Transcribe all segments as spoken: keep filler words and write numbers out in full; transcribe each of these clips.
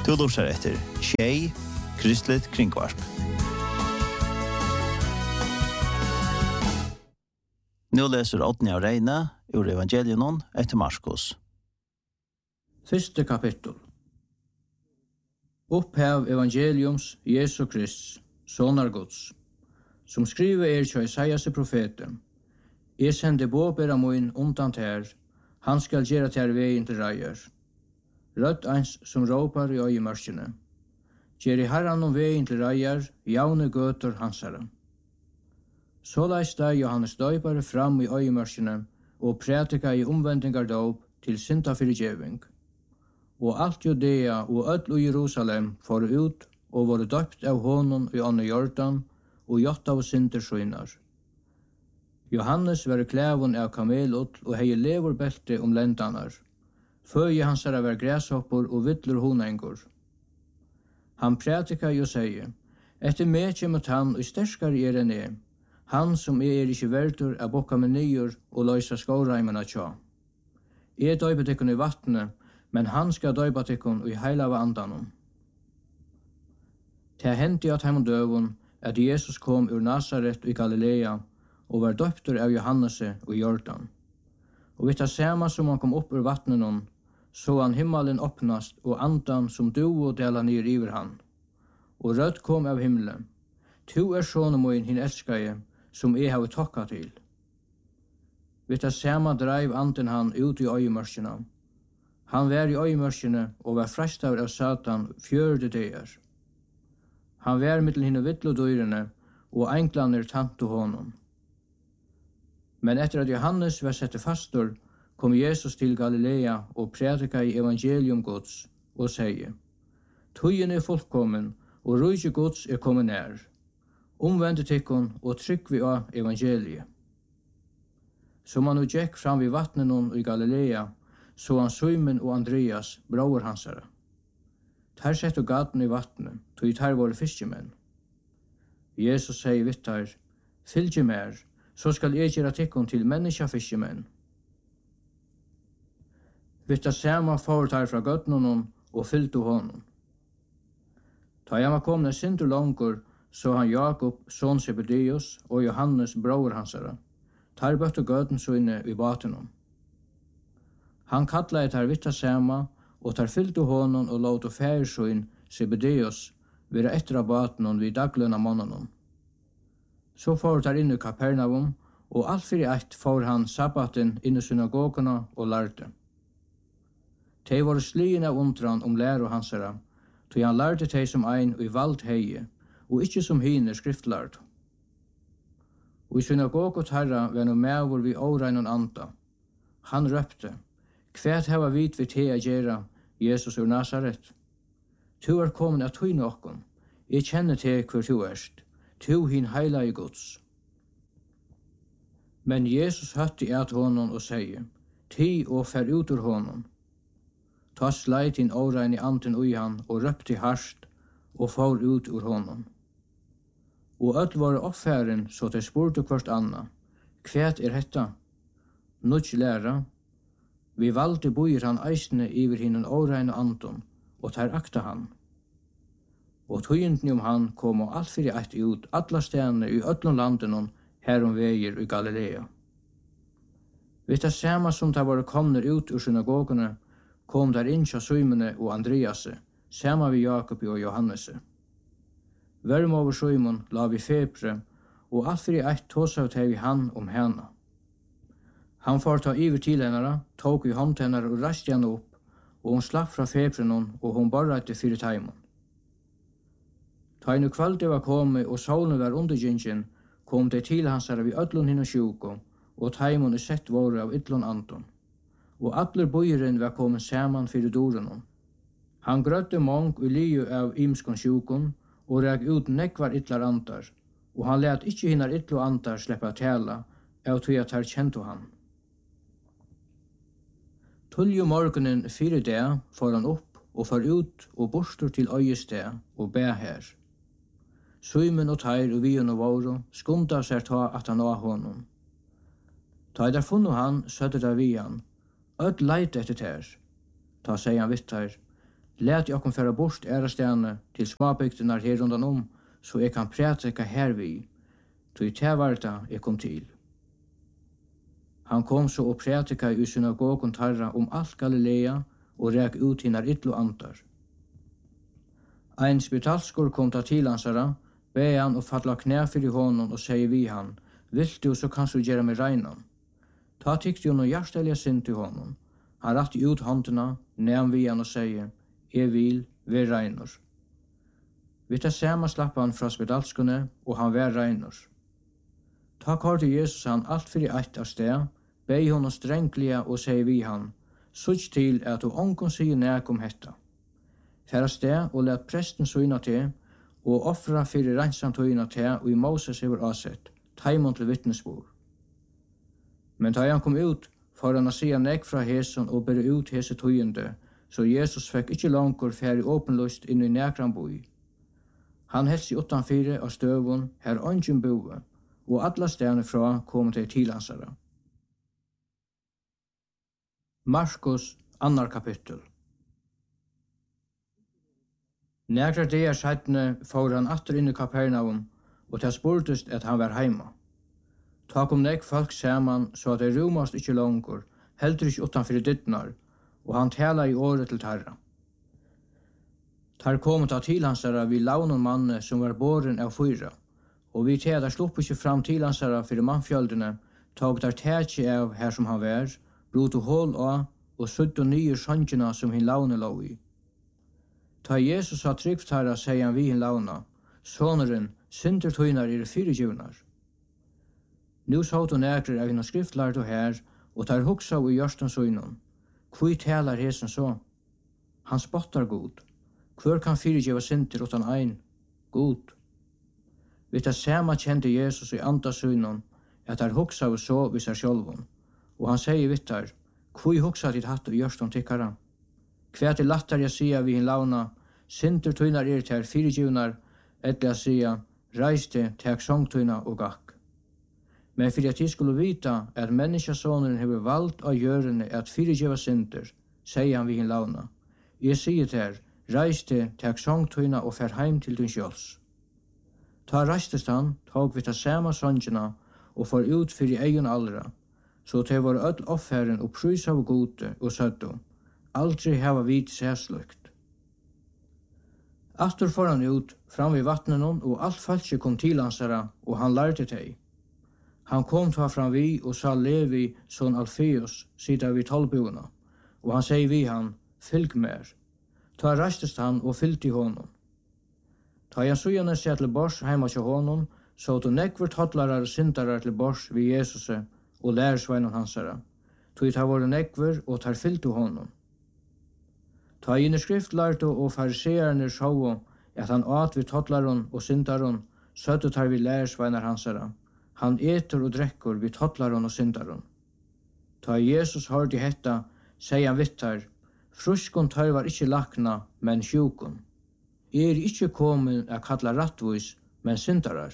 Du lurer etter Tjej, Kristligt Kringvarp. Nå leser Odni av Reine ur Evangelion etter Marskos. Første kapittel. Upphav evangeliums Jesu Krist, sonar Guds, som skriver er til Isaias profeten. Jeg sender båbera moin undan ter, han skal gjøre ter veien til reier. Rødt eins som råpar i øyemørkene. Gjer i herran om veien til reier, javne gøter hansara. Såleis steg Johannes døypare fram i øyemørkene og prætika i omvendingar dåp til synda fyrirgeving. Og alt Judea og öll og Jerusalem for ut og var døpt av honom i Anne Jordan og gjort av synder skynar. Johannes var klævun av kamelot og hei leverbelte om lendanar. Føye hansara var græshoppor og vittler honengur. Han prætika jo seie, etter meg kjemot han og sterskar er enn jeg, han som er ikkje verdur av bokka med nyer og løysa skåreimena tja. Jeg døype tikkun i vattnet, men han skal døypa tikkun i heila av andanon. Det hendte at heimon døvun at Jesus kom ur Nazaret i Galilea og var døptur av Johannese og Jordan. Og vitt det samme som han kom opp ur vattnenon, så han himmelen åpnast og andan som du og dela nir iver han. Og rødt kom av himmelen. Tu er sånne moin hin elskaje, som jeg har tokka til. Vitt det samme dreiv anden han ut i øyemørkene. Han var i øyemørkene og var frestav av Satan fjørde dager. Han var mittel hinne vittlodyrene, og enklaner tantu honom. Men etter at Johannes var sette fastor, kom Jesus til Galilea og prædika i evangelium Guds, og sier, Tøyen er fullkommen, og rujje Guds er kommet nær. Omvende tikkun og trykk vi av evangeliet. Som han og gikk fram vid vattnenon i Galilea, så han Simon og Andreas, bror hansara. Ter sett og gaten i vattnet, tog ter våre fiskemenn. Jesus sier vitt her, fylgje mer, så skal jeg gjøre tikkun til menneskefiskemenn. Vitt det samme får ter fra gaten og fylte honom. Ta jeg var kommet sinter langer, så han Jakob, son Zebedeus, og Johannes, bror hansara. Ter bøtte gaten så inne i batenom. Han kallet ter vitt det samme, og ter fylte honom og låt og færsøyn Zebedeus være etter av batenom vid daglønna månanon. Så får ter inn i Kapernaum, og alt fyrir eitt får han sabbaten inn i synagogene og lærte. Tei var slien av undran om læro hansara, tog han lærte tei som ein og i vald heie, og ikkje som hine skriftlærd. Og i synagogot herra var no mevor vi åreinon anda. Han røpte, Kvært hava vit vi te a gjera, Jesus ur Nazaret? Tu er kommet at tøyne okkon. Jeg kjenner te hver tu erst. Tu hin heila i Guds. Men Jesus høtti at honom og sier, Ti og fer ut ur honom. Ta sleit hin årein i anden ui han og røpti harsht og får ut ur honom. Og öll var oppfæren så te spurte kvart anna. Kvært er hetta? Nudj læra. Vi valde boir han eisne iver hinnen årein og anton, og ter akta han. Og tøyenden om han kom og alt fyrir eitt ut alla stedene i öllum landenon herom veier i Galilea. Vitt det samme som der var komner ut ur synagogene, kom der inn til Simone og Andrease, samme vi Jakob og Johannese. Verm over Simon la vi febre, og alt fyrir eitt tåsav teg vi han om hana. Han får ta iver til hennara, tog i hånd hennara og rast henne opp, og hon slapp fra febrenon, og hon barreite fyrir taimon. Ta inu kvalde var kommet, og solen var undergjengen, kom det til hansara vi öllun hinna sjuko, og taimon er sett våre av ytlun anton. Og allir boiren var kommet saman fyrir dorenon. Han grøtte mong og liu av imskon sjukon, og reg ut nekvar ytlar andar, og han let ikkje hinnar ytlu andar sleppa tala, av tog at her kjento han. Tulju morgenen fire dag får han opp og får ut og borstur til øyested og bæ her. Simon og teir og vion og våro skunda seg ta at han av honom. Ta der funnu han, sødde der vi han, ødd leit etter ter. Ta seg han vitt her, Lät jag kom færa bort ærastene til småbygdenar her rundan om, så jeg kan prætika hervi, tog tevarta jeg kom til. Han kom så og prætika i synagogon tarra om alt Galilea og rek ut hinnar ytlo andar. Ein spitalskur kom ta til hansara, be han og falla knæ fyrir honom og sier vi han, vill du så kanst du gjøre meg reinan. Ta tykte jo noe hjertelige sinn til honom. Han ratti ut håndena, nevn vi han og sier, jeg vil være reinur. Vi tar samme slapp han fra spitalskune, og han var reinur. Ta kort til Jesus han alt fyrir eitt av sted, bei honom strenglige og sier vi han, sutt til at du ongon sier nek om hetta. Færa sted og let presten syna til, og offra fyrir reinsamtøyna til, og i Moses hever avsett, taimon til vittnesbord. Men da han kom ut, for han å sia nek fra hesen og bere ut hese tøyende, så Jesus fikk ikke langer færi åpenløst inn i nekran boi. Han helst i utanfyre av støvun, her ongen boe, og alla stedene fra kom til tilhansara. Markus, annar kapittel. Nekra dagar seitne får han atter inn i Kapernaum, og det spurtest at han var heima. Ta kom nek folk saman, så at det rumast ikkje langer, heldur ikkje utanfyrir dittnar, og han tala i året til tarra. Tar kom ta tilhansara vi launon manne som var båren av fyra, og vi tædar slupp ikkje fram tilhansara fyrir mannfjöldene, tog der tætje av her som han var, brutu hål av, og sutt og nye sjankina som hin laune lå i. Ta Jesus har trygt herra, sier han vi hin launa, soneren, synder tøynar er fyrirgivnar. Nu såt og nekrer av hinn skriftlært og her, og tar hugsa i hjørsten søgnon. Hvor talar hesen så? Han spottar god. Hvor kan fyrirgiva synder utan ein? God. Vi tar sama kjente Jesus i anda søgnon, at tar hugsa og så vid seg sjálvun. Og han sier vittar, hvor hugsa ditt hatt og hjørsten tikkara? Kvært er lattar jeg sia vi hin launa, synder tøynar er til fyrirgivnar, etla sia, reiste, tek songtøyna og gakk. Men fyrir at jeg skulle vita at menneskesåneren hever valgt av gjørende at fyrirgiva synder, sier han vi hin launa. Jeg sier til, reiste, tek songtøyna og fer heim til din sjåls. Ta reistest han, tog vi ta sama songina og for ut fyrir egen allra, så til var öll offeren og prys av gode og søtto, aldri hava vit sæslukt. Aftur for han ut, fram vid vattnenon, og alt falskje kom til hansara, og han lærte teg. Han kom ta fram vi og sa Levi, son Alfeus, sida vid tolvbuena, og han sier vi han, fylg mer. Ta reistest han og fylgte honom. Ta han sujane seg til bors heima til honom, så to nekver tottlarar og syndarar til bors vid Jesus og lærersveinon hansara. Tog ta våre nekver og tar fylgte honom. Ta inn i skriftlærte og fariseerne sjåo at han åt vid tottlaron og syndaron, søtte tar vi lærersveinar hansara. Han eter og drekker vid tottlaron og syndaron. Ta Jesus hørte hetta, sier han vittar, fruskon tørvar ikkje lakna, men sjukon. Er ikkje komin a kalla rattvis, men syndarar.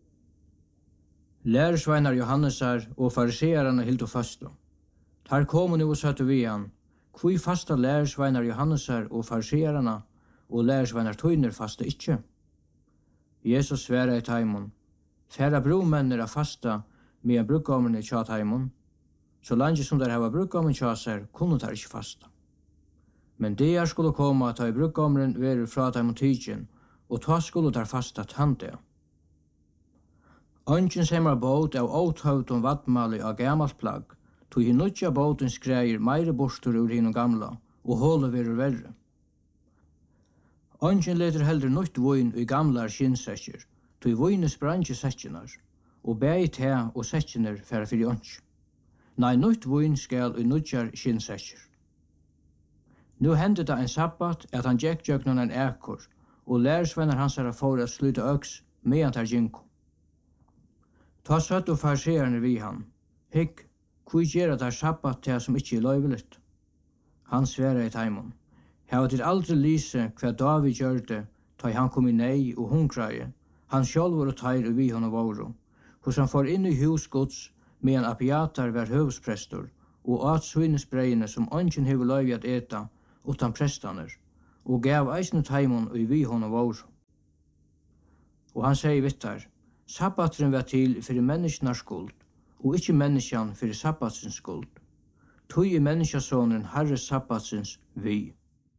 Lærersveinar Johannesar og farisearane hildu fastu. Tar komu nu og søtte vi han, Hvor fasta lærersveinar Johannesar og farisearana, og lærersveinar tøyner fasta ikkje? Jesus sværa i taimon, færa bromennir a fasta med en bruggammerne tja taimon, så lange som der hava bruggammen tja sær, kunne der ikkje fasta. Men det er skulle koma ta i bruggammeren veru fra taimon tidjen, og ta skulle der fasta tante. Ongen semar båt av åthøvdom vattmali av gammalt plagg, tog hi nutja båten skreier meire borstur ur hinn og gamla, og hålet verur verre. Ongen leter heller nutt voin i gamlar skinnsetjer, tog voine sprangje setjenar, og bæg te og setjenar færa fyrir ongs. Nei, nutt voin skal i nutjar skinnsetjer. Nu hendte det en sabbat at han gjekk gjøknon en ekor, og lærersvenner hans er for at sluta øks medan tar ginko. Ta søtt og farseerne vi han, hikk, Hvor gjør det sabbat til som ikke er løyveligt? Han sværa i taimon. Hava til aldri lyse hva David gjør det, ta han kom i nei og hungraie, han sjálfur og teir og vi hon og våru, hos han får inn i hus gods, medan Abiatar var høvsprestor, og at svinnesbreiene som ongen hever løyvi at eta, utan prestaner, og gav eisne taimon og vi honom vår. Og han sier vittar, sabbatren var til fyrir menneskjens skuld, og ikkje menneskjan fyrir sabbatsens skuld. Tui er menneskjasåneren Herre sabbatsens vi.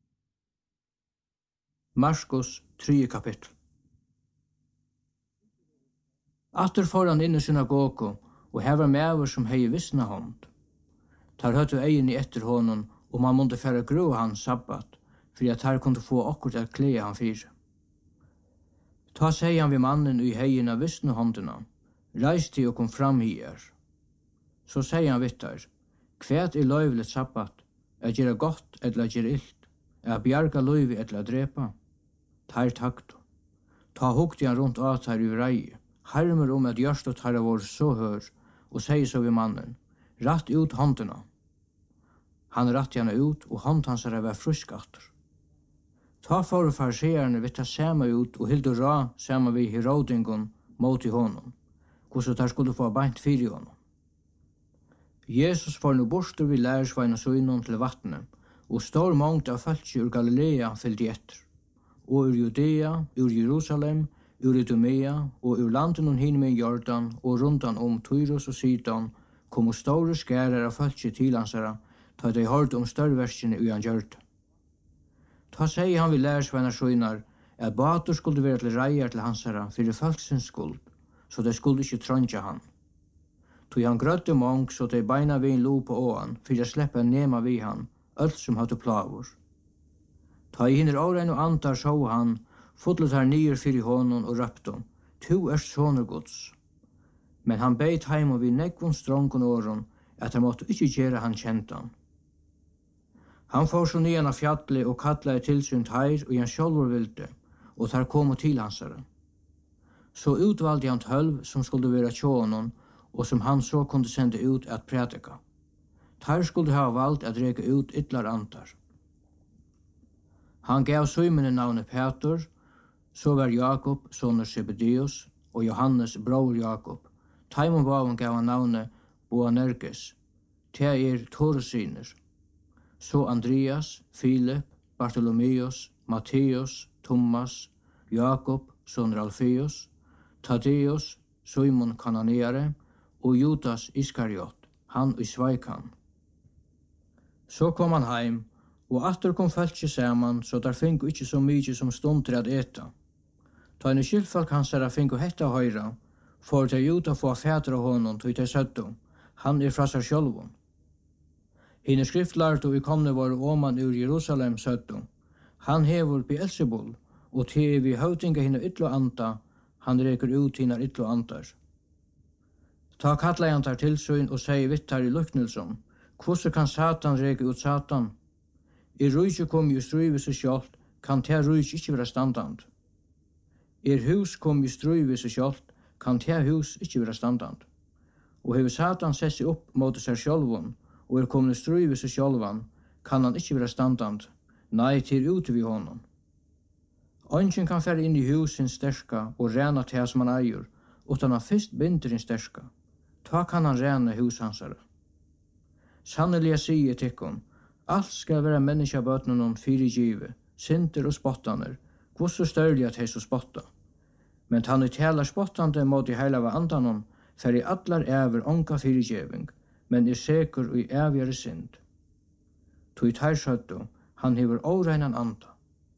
Marskos tredje kapittel. Atter får han inn i synagogo, og her var mever som hei vissna hånd. Tar høttu egin i etter honom, og man måtte færa grå hans sabbat, for at her kunne få akkurat at klea han fyre. Ta sier han vid mannen i heien av vissna håndena, reis til og kom fram hier. Så sier han vittar, kvæt er løyvlet sabbat, er gjøre godt eller gjøre illt, er bjarga løyvi eller drepa. Tar takt. Ta hukti han rundt at her i vrei, harmer om at gjørst og tar vår så hør, og sier så vid mannen, ratt ut håndena. Han ratt henne ut, og hånd hans er var fruskatter. Ta for fariseerne vitt ta sama ut, og hildu ra sama vi herodingon mot i honom, hvordan tar skulle få beint fyr i honom. Jesus får nu borster vid lærersveina søgnon til vattnet, og stor mångt av fölkje ur Galilea fyldi etter, og ur Judea, ur Jerusalem, ur Idumea, og ur landen og hinne med Jordan, og rundan om Tyrus og Sidon, kom store skærer av fölkje til hansara, ta de hørt om størverskene ui han gjørte. Ta sier han vid lærersveina søgnar, at bator skulle være til reier til hansara fyrir fölksens skuld, så de skulle ikke trønja han. Tog han grødde mång, så de beina vi en lo på åan, fyrir å slippe nema vi han, alt som hadde plavor. Ta i hinner åren og antar så han, fotlet her nyer fyrir honom og røpte, tu er soner gods. Men han beit heim og vi nekvun strongon åren, at han måtte ikke gjøre han kjent han. Han får så nyan av fjallet og kattlet tilsynt her, og han sjálfur vilde, og tar kom til hansare. Så utvalde han tølv som skulle være tjånon, og som han så kunde sende ut at prædika. Tar skulle ha valgt at reka ut ytlar antar. Han gav Simon navnet Peter, så var Jakob, soner Zebedeus, og Johannes, bror Jakob. Taimon baven gav han navnet Boanerges, te er Torusiner. Så Andreas, Philip, Bartolomeus, Matteus, Thomas, Jakob, soner Alfeus, Tadeus, Simon Kananeare, og Judas Iskariot, han i Sveikan. Så kom han heim, og atter kom fölkje saman, så der fingo ikkje så mykje som stund til at eta. Ta en skilfolk hans er fingo hetta høyra, for til Juda få fædra honom til til søtto, han er fra seg sjálvun. Hine skriftlærte vi komne var åman ur Jerusalem søtto, han hevur Beelzebul, og til vi høvdinga hine ytlo anta, han reker ut hina ytlo antar. Ta kalla han tar tilsyn og sier vittar i luknelsom, hvordan kan Satan reke ut Satan? Er rujtje kom i struive seg sjalt, kan ta rujtje ikkje være standand. Er hus kom i struive seg sjalt, kan ta hus ikkje være standand. Og hever Satan sett seg opp mot seg sjálvun, og er kommet i struive seg sjálvan, kan han ikkje være standand, nei til ute vi honom. Ongen kan fære inn i husin sterska og rena til som han eier, utan han fyrst binder inn sterska. Ta kan han rena hushansare. Sannelig jeg sier tikkun, alt skal være menneskabøtnen fyrigive, synder og spottaner, hvor så størlig at hei så spotta. Men han i tala spottande mot i heila av andanon, fer i allar ever onka fyrigiving, men er sekur og i evigare synd. Tui tærsøttu, han hever óreinan anda.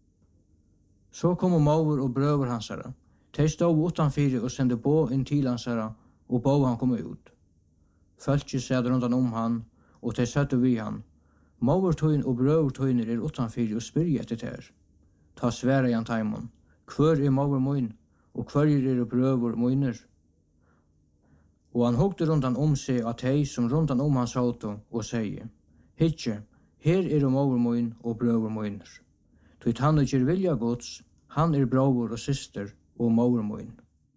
Så kom mauer og brøver hansara. Tei stod utanfyrir og sende bo inn til hansara, og bo han kom ut. Fölkje sæd rundan om han, og tei søttu vi han. Mauertøyn og brøvertøyner er utanfyrir og spyrja etter ter. Ta sværa jan taimon. Kvør er mauer moin, og kvør er brøver moiner. Og han hugde rundan om seg at tei som rundan om hans auto, og sier, Hitje, her er mauer moin og brøver moiner. Tui han ikkje vilja gods, han er brøver og syster og mauer moin.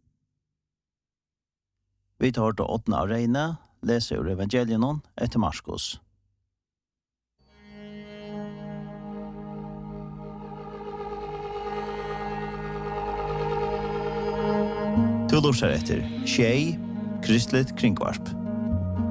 Vi tar til åttende av Reine, leser ur evangelien etter Marskos. Du lurer etter Tjei, Kristelig Kringvarp.